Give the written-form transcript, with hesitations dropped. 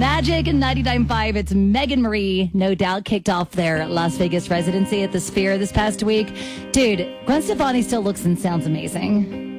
Magic 99.5. It's Megan Marie, no doubt, kicked off their Las Vegas residency at the Sphere this past week. Dude, Gwen Stefani still looks and sounds amazing.